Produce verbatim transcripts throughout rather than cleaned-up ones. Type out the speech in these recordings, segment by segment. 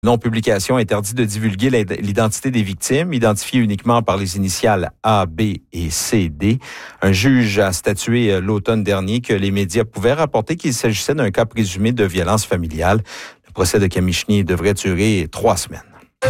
Non-publication interdit de divulguer l'identité des victimes, identifiées uniquement par les initiales A, B et C, D. Un juge a statué l'automne dernier que les médias pouvaient rapporter qu'il s'agissait d'un cas présumé de violence familiale. Le procès de Kamichny devrait durer trois semaines.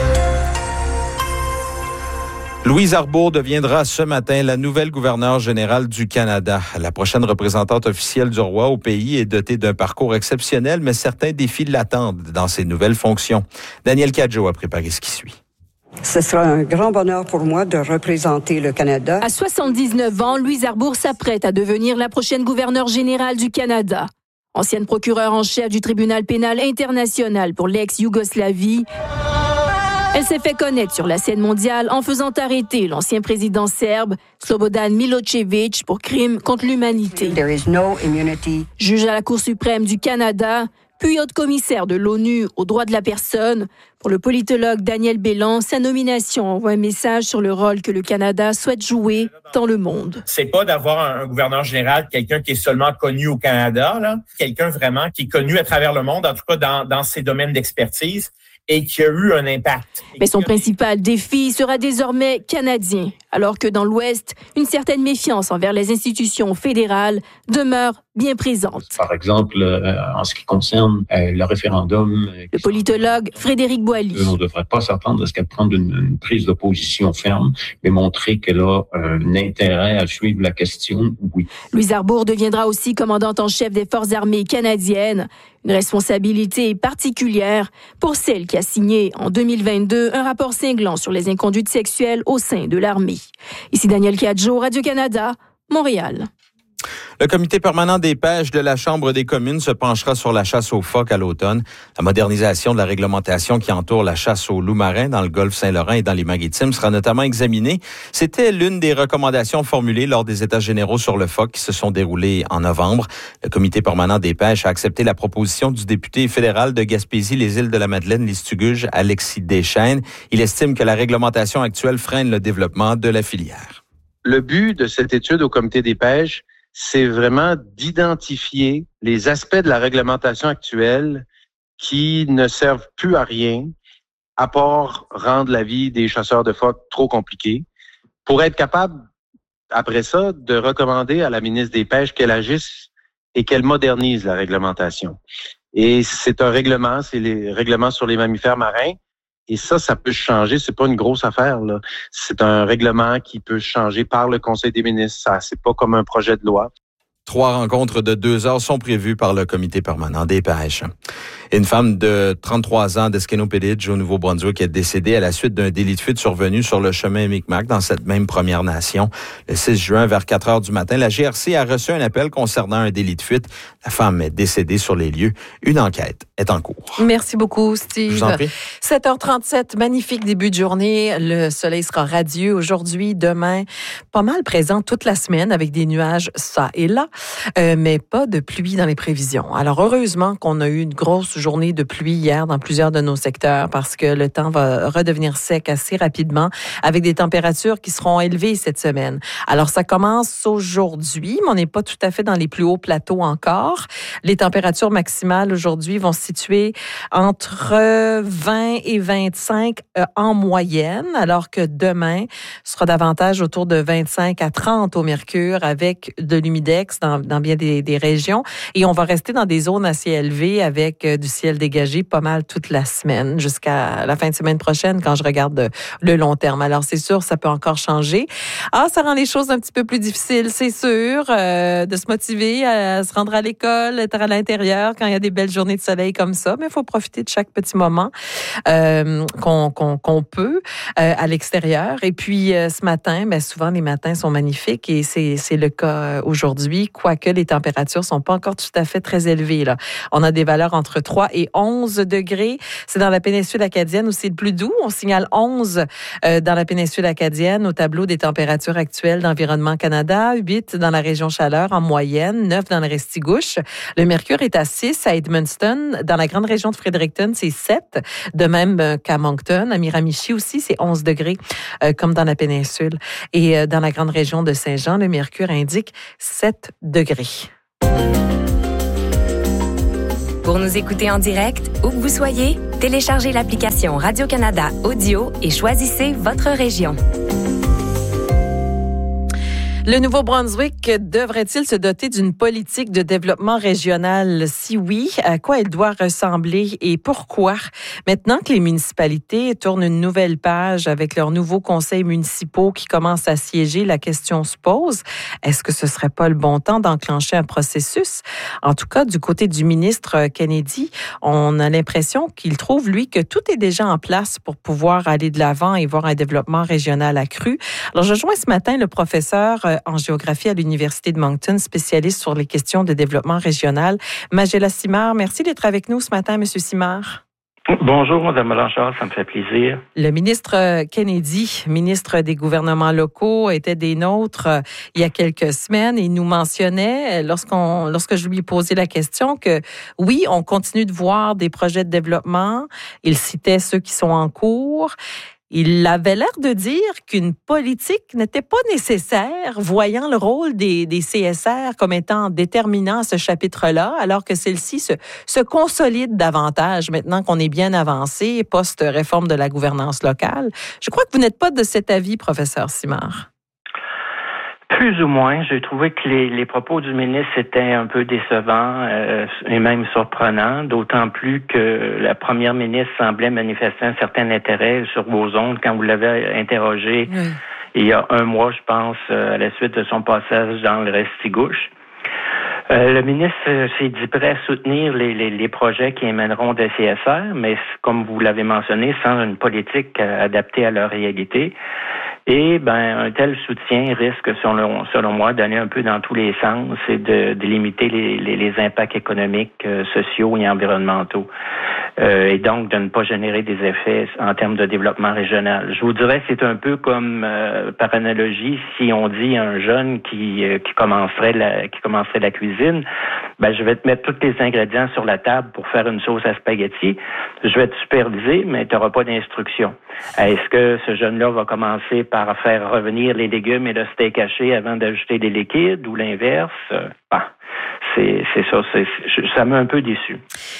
Louise Arbour deviendra ce matin la nouvelle gouverneure générale du Canada. La prochaine représentante officielle du roi au pays est dotée d'un parcours exceptionnel, mais certains défis l'attendent dans ses nouvelles fonctions. Daniel Cadjo a préparé ce qui suit. Ce sera un grand bonheur pour moi de représenter le Canada. À soixante-dix-neuf ans, Louise Arbour s'apprête à devenir la prochaine gouverneure générale du Canada. Ancienne procureure en chef du tribunal pénal international pour l'ex-Yougoslavie, elle s'est fait connaître sur la scène mondiale en faisant arrêter l'ancien président serbe Slobodan Milošević pour crimes contre l'humanité. There is no immunity. Juge à la Cour suprême du Canada, puis haute commissaire de l'ONU aux droits de la personne, pour le politologue Daniel Bélan, sa nomination envoie un message sur le rôle que le Canada souhaite jouer dans le monde. C'est pas d'avoir un gouverneur général, quelqu'un qui est seulement connu au Canada, là, quelqu'un vraiment qui est connu à travers le monde, en tout cas dans, dans ses domaines d'expertise, et qui a eu un impact. Mais son principal défi sera désormais canadien, alors que dans l'Ouest, une certaine méfiance envers les institutions fédérales demeure bien présente. Par exemple, euh, en ce qui concerne euh, le référendum... Euh, le politologue Frédéric Boily. On ne devrait pas s'attendre à ce qu'elle prenne une, une prise de position ferme, mais montrer qu'elle a un intérêt à suivre la question, oui. Louise Arbour deviendra aussi commandante en chef des Forces armées canadiennes. Une responsabilité particulière pour celle qui a signé en deux mille vingt-deux un rapport cinglant sur les inconduites sexuelles au sein de l'armée. Ici Daniel Cadjo, Radio-Canada, Montréal. Le comité permanent des pêches de la Chambre des communes se penchera sur la chasse aux phoques à l'automne. La modernisation de la réglementation qui entoure la chasse aux loups marins dans le golfe Saint-Laurent et dans les Maritimes sera notamment examinée. C'était l'une des recommandations formulées lors des États généraux sur le phoque qui se sont déroulés en novembre. Le comité permanent des pêches a accepté la proposition du député fédéral de Gaspésie, les îles de la Madeleine, Listugugge, Alexis Deschênes. Il estime que la réglementation actuelle freine le développement de la filière. Le but de cette étude au comité des pêches, c'est vraiment d'identifier les aspects de la réglementation actuelle qui ne servent plus à rien, à part rendre la vie des chasseurs de phoques trop compliquée, pour être capable, après ça, de recommander à la ministre des Pêches qu'elle agisse et qu'elle modernise la réglementation. Et c'est un règlement, c'est les règlements sur les mammifères marins. Et ça, ça peut changer. C'est pas une grosse affaire, là. C'est un règlement qui peut changer par le Conseil des ministres. Ça, c'est pas comme un projet de loi. Trois rencontres de deux heures sont prévues par le comité permanent des pêches. Une femme de trente-trois ans d'Esquenopéditch au Nouveau-Brunswick est décédée à la suite d'un délit de fuite survenu sur le chemin Micmac dans cette même Première Nation. Le six juin, vers quatre heures du matin, la G R C a reçu un appel concernant un délit de fuite. La femme est décédée sur les lieux. Une enquête est en cours. Merci beaucoup, Steve. Je vous en prie. sept heures trente-sept, magnifique début de journée. Le soleil sera radieux aujourd'hui, demain. Pas mal présent toute la semaine avec des nuages ça et là, euh, mais pas de pluie dans les prévisions. Alors, heureusement qu'on a eu une grosse journée de pluie hier dans plusieurs de nos secteurs parce que le temps va redevenir sec assez rapidement avec des températures qui seront élevées cette semaine. Alors, ça commence aujourd'hui, mais on n'est pas tout à fait dans les plus hauts plateaux encore. Les températures maximales aujourd'hui vont se situer entre vingt et vingt-cinq euh, en moyenne, alors que demain sera davantage autour de vingt-cinq à trente au mercure avec de l'humidex dans, dans bien des, des régions. Et on va rester dans des zones assez élevées avec euh, du ciel dégagé pas mal toute la semaine jusqu'à la fin de semaine prochaine quand je regarde le long terme. Alors, c'est sûr, ça peut encore changer. Ah, ça rend les choses un petit peu plus difficiles, c'est sûr, euh, de se motiver à se rendre à l'école, être à l'intérieur quand il y a des belles journées de soleil comme ça, mais il faut profiter de chaque petit moment euh, qu'on, qu'on, qu'on peut euh, à l'extérieur. Et puis, euh, ce matin, ben, souvent, les matins sont magnifiques et c'est, c'est le cas aujourd'hui, quoique les températures sont pas encore tout à fait très élevées, là. On a des valeurs entre trois et onze degrés. C'est dans la péninsule acadienne où c'est le plus doux. On signale onze euh, dans la péninsule acadienne au tableau des températures actuelles d'Environnement Canada, huit dans la région Chaleur en moyenne, neuf dans le Restigouche. Le mercure est à six à Edmundston. Dans la grande région de Fredericton, c'est sept. De même qu'à Moncton, à Miramichi aussi, c'est onze degrés, euh, comme dans la péninsule. Et euh, dans la grande région de Saint-Jean, le mercure indique sept degrés. Pour nous écouter en direct, où que vous soyez, téléchargez l'application Radio-Canada Audio et choisissez votre région. Le Nouveau-Brunswick devrait-il se doter d'une politique de développement régional? Si oui, à quoi elle doit ressembler et pourquoi? Maintenant que les municipalités tournent une nouvelle page avec leurs nouveaux conseils municipaux qui commencent à siéger, la question se pose. Est-ce que ce serait pas le bon temps d'enclencher un processus? En tout cas, du côté du ministre Kennedy, on a l'impression qu'il trouve, lui, que tout est déjà en place pour pouvoir aller de l'avant et voir un développement régional accru. Alors, je joins ce matin le professeur en géographie à l'Université de Moncton, spécialiste sur les questions de développement régional. Magela Simard, merci d'être avec nous ce matin, M. Simard. Bonjour, Mme Blanchard, ça me fait plaisir. Le ministre Kennedy, ministre des gouvernements locaux, était des nôtres euh, il y a quelques semaines et il nous mentionnait, lorsqu'on, lorsque je lui ai posé la question, que oui, on continue de voir des projets de développement. Il citait ceux qui sont en cours. Il avait l'air de dire qu'une politique n'était pas nécessaire, voyant le rôle des, des C S R comme étant déterminant à ce chapitre-là, alors que celle-ci se, se consolide davantage maintenant qu'on est bien avancé post-réforme de la gouvernance locale. Je crois que vous n'êtes pas de cet avis, professeur Simard. Plus ou moins. J'ai trouvé que les, les propos du ministre étaient un peu décevants euh, et même surprenants, d'autant plus que la première ministre semblait manifester un certain intérêt sur vos ondes quand vous l'avez interrogé oui. il y a un mois, je pense, à la suite de son passage dans le Restigouche. Euh, le ministre s'est dit prêt à soutenir les, les, les projets qui émèneront des C S R, mais comme vous l'avez mentionné, sans une politique adaptée à leur réalité. Et ben un tel soutien risque, selon, selon moi, d'aller un peu dans tous les sens et de, de limiter les, les, les impacts économiques, euh, sociaux et environnementaux. Euh, et donc de ne pas générer des effets en termes de développement régional. Je vous dirais, c'est un peu comme, euh, par analogie, si on dit à un jeune qui, euh, qui commencerait la, qui commencerait la cuisine, ben je vais te mettre tous les ingrédients sur la table pour faire une sauce à spaghetti. Je vais te superviser, mais tu n'auras pas d'instruction. Est-ce que ce jeune-là va commencer par faire revenir les légumes et le steak haché avant d'ajouter des liquides ou l'inverse? Ben, c'est, c'est ça, c'est, ça m'a un peu déçu.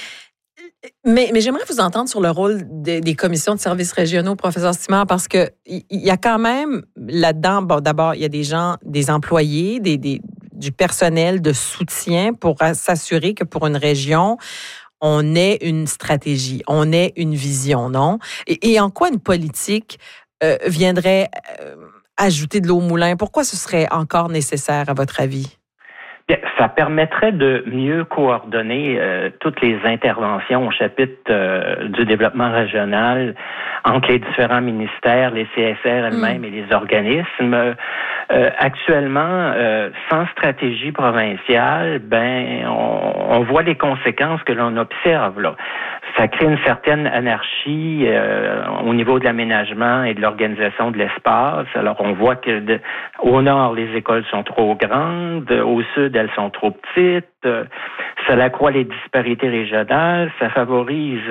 Mais, mais j'aimerais vous entendre sur le rôle des, des commissions de services régionaux, professeur Simard, parce que il y, y a quand même là-dedans, bon, d'abord, il y a des gens, des employés, des, des, du personnel de soutien pour s'assurer que pour une région, on ait une stratégie, on ait une vision, non? Et, et en quoi une politique euh, viendrait euh, ajouter de l'eau au moulin? Pourquoi ce serait encore nécessaire, à votre avis? Bien, ça permettrait de mieux coordonner euh, toutes les interventions au chapitre euh, du développement régional entre les différents ministères, les C S R elles-mêmes mmh. et les organismes. Euh, actuellement, euh, sans stratégie provinciale, ben on, on voit les conséquences que l'on observe là. Ça crée une certaine anarchie euh, au niveau de l'aménagement et de l'organisation de l'espace. Alors, on voit que de, au nord, les écoles sont trop grandes, au sud, elles sont trop petites. Euh, ça accroît les disparités régionales, ça favorise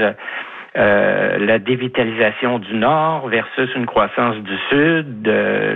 euh, la dévitalisation du nord versus une croissance du sud. Euh,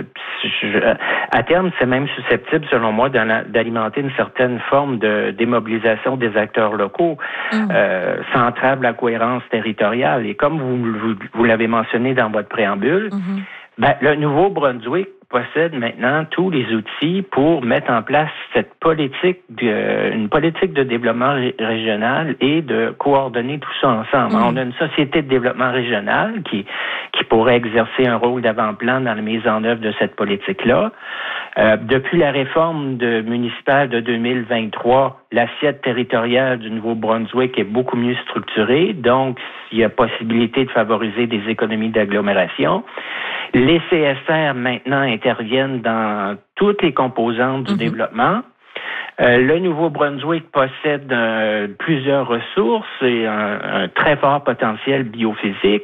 à terme, c'est même susceptible, selon moi, d'alimenter une certaine forme de démobilisation des acteurs locaux, mmh. euh, ça entrave la cohérence territoriale. Et comme vous, vous, vous l'avez mentionné dans votre préambule, mmh. ben, le Nouveau-Brunswick possède maintenant tous les outils pour mettre en place cette politique, de, une politique de développement ré- régional et de coordonner tout ça ensemble. Mmh. On a une société de développement régional qui, qui pourrait exercer un rôle d'avant-plan dans la mise en œuvre de cette politique-là. Euh, depuis la réforme de, municipale de deux mille vingt-trois, l'assiette territoriale du Nouveau-Brunswick est beaucoup mieux structurée, donc il y a possibilité de favoriser des économies d'agglomération. Les C S R, maintenant, interviennent dans toutes les composantes du mmh. développement. Euh, le Nouveau-Brunswick possède euh, plusieurs ressources et un, un très fort potentiel biophysique.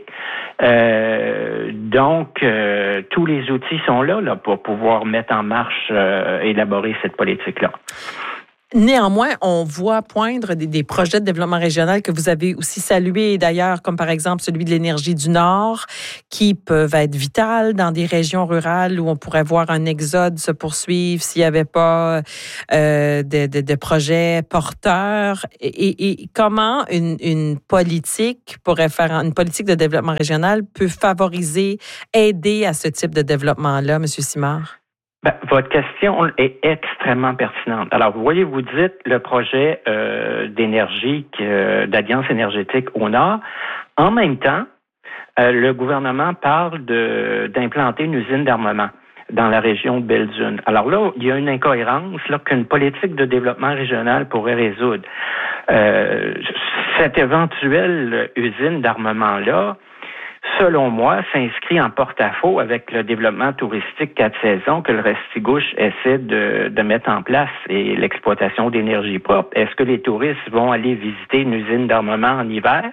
Euh, donc, euh, tous les outils sont là, là pour pouvoir mettre en marche, euh, élaborer cette politique-là. Néanmoins, on voit poindre des, des projets de développement régional que vous avez aussi salués d'ailleurs, comme par exemple celui de l'énergie du Nord, qui peuvent être vitales dans des régions rurales où on pourrait voir un exode se poursuivre s'il n'y avait pas euh, de, de, de projets porteurs. Et, et, et comment une, une politique pourrait faire, une politique de développement régional peut favoriser, aider à ce type de développement-là, M. Simard? Ben, votre question est extrêmement pertinente. Alors, vous voyez, vous dites le projet euh, d'énergie, euh, d'alliance énergétique au Nord. En même temps, euh, le gouvernement parle de d'implanter une usine d'armement dans la région de Belle-Dune. Alors là, il y a une incohérence là qu'une politique de développement régional pourrait résoudre. Euh, cette éventuelle usine d'armement-là, selon moi, s'inscrit en porte-à-faux avec le développement touristique quatre saisons que le Restigouche essaie de, de mettre en place et l'exploitation d'énergie propre. Est-ce que les touristes vont aller visiter une usine d'armement en hiver?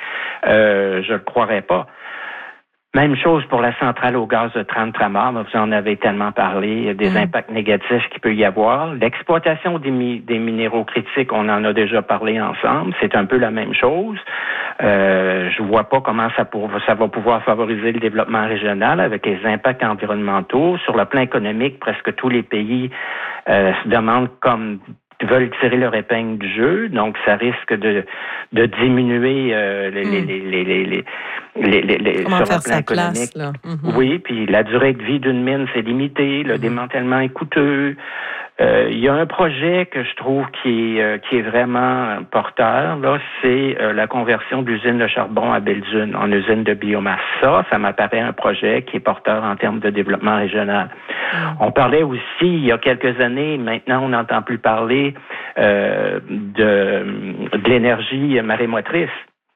Euh, je ne le croirais pas. Même chose pour la centrale au gaz de Trente-Tramar, vous en avez tellement parlé, des mmh. impacts négatifs qu'il peut y avoir. L'exploitation des, mi- des minéraux critiques, on en a déjà parlé ensemble, c'est un peu la même chose. Euh, je vois pas comment ça, pour, ça va pouvoir favoriser le développement régional avec les impacts environnementaux. Sur le plan économique, presque tous les pays euh, se demandent comme veulent tirer leur épingle du jeu, donc ça risque de de diminuer euh, les, mmh. les, les, les, les, les, les, les Comment sur faire le plan sa économique. Place, là. Mmh. Oui, puis la durée de vie d'une mine, c'est limité, le mmh. démantèlement est coûteux. Euh, il y a un projet que je trouve qui est euh, qui est vraiment porteur, là, c'est euh, la conversion de l'usine de charbon à Belle-Dune en usine de biomasse. Ça, ça m'apparaît un projet qui est porteur en termes de développement régional. Mmh. On parlait aussi, il y a quelques années, maintenant on n'entend plus parler euh, de, de l'énergie marémotrice.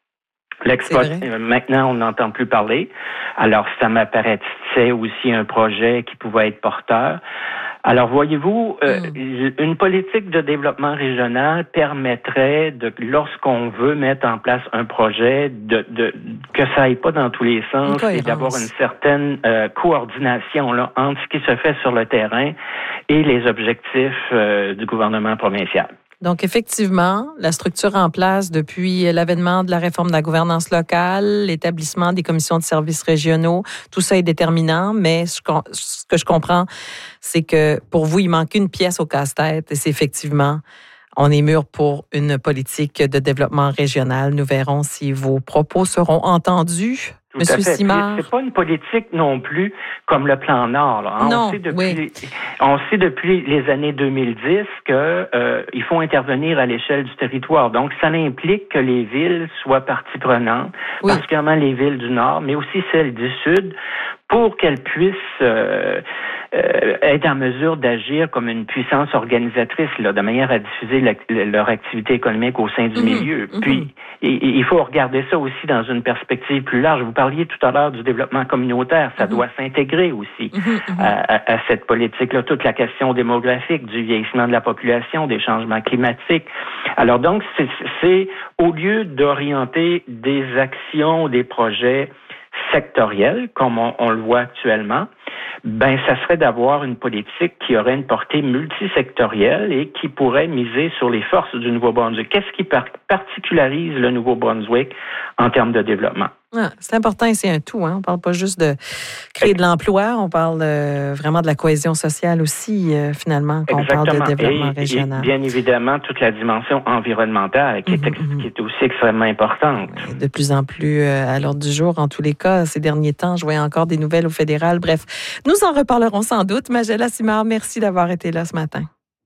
L'exploit- maintenant, on n'entend plus parler. Alors, ça m'apparaissait aussi un projet qui pouvait être porteur. Alors, voyez-vous, euh, mm. une politique de développement régional permettrait, de, lorsqu'on veut mettre en place un projet, de, de que ça aille pas dans tous les sens et d'avoir une certaine euh, coordination là, entre ce qui se fait sur le terrain et les objectifs euh, du gouvernement provincial. Donc, effectivement, la structure en place depuis l'avènement de la réforme de la gouvernance locale, l'établissement des commissions de services régionaux, tout ça est déterminant, mais ce que je comprends, c'est que pour vous, il manque une pièce au casse-tête et c'est effectivement, on est mûr pour une politique de développement régional. Nous verrons si vos propos seront entendus. Tout Monsieur à fait. Simard. C'est pas une politique non plus comme le plan Nord. Là. Non, on sait depuis, oui. on sait depuis les années deux mille dix que euh, il faut intervenir à l'échelle du territoire. Donc, ça implique que les villes soient partie prenante, oui. particulièrement les villes du Nord, mais aussi celles du Sud, pour qu'elles puissent euh, euh, être en mesure d'agir comme une puissance organisatrice, là, de manière à diffuser la, leur activité économique au sein du mm-hmm. milieu. Mm-hmm. Puis, il, il faut regarder ça aussi dans une perspective plus large. Vous parliez tout à l'heure du développement communautaire. Ça mm-hmm. doit s'intégrer aussi mm-hmm. à, à, à cette politique-là. Toute la question démographique, du vieillissement de la population, des changements climatiques. Alors donc, c'est, c'est au lieu d'orienter des actions, des projets sectoriels, comme on, on le voit actuellement, ben ça serait d'avoir une politique qui aurait une portée multisectorielle et qui pourrait miser sur les forces du Nouveau-Brunswick. Qu'est-ce qui par- particularise le Nouveau-Brunswick en termes de développement? Ah, c'est important et c'est un tout. Hein? On ne parle pas juste de créer de l'emploi, on parle euh, vraiment de la cohésion sociale aussi, euh, finalement, quand Exactement. on parle de développement et, régional. Et bien évidemment, toute la dimension environnementale qui, mm-hmm. est, ex- qui est aussi extrêmement importante. Oui, de plus en plus euh, à l'ordre du jour, en tous les cas. Ces derniers temps, je voyais encore des nouvelles au fédéral. Bref, nous en reparlerons sans doute. Majella Simard, merci d'avoir été là ce matin.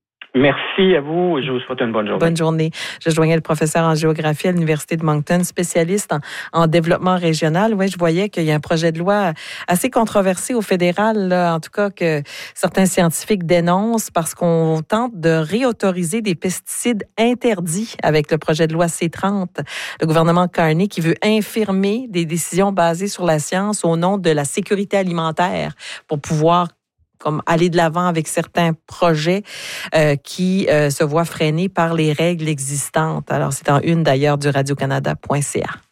Merci à vous. Je vous souhaite une bonne journée. Bonne journée. Je joignais le professeur en géographie à l'Université de Moncton, spécialiste en, en développement régional. Oui, je voyais qu'il y a un projet de loi assez controversé au fédéral, là, en tout cas que certains scientifiques dénoncent parce qu'on tente de réautoriser des pesticides interdits avec le projet de loi C trente. Le gouvernement Carney qui veut infirmer des décisions basées sur la science au nom de la sécurité alimentaire pour pouvoir comme aller de l'avant avec certains projets euh, qui euh, se voient freinés par les règles existantes. Alors, c'est en une d'ailleurs du radio canada point c a.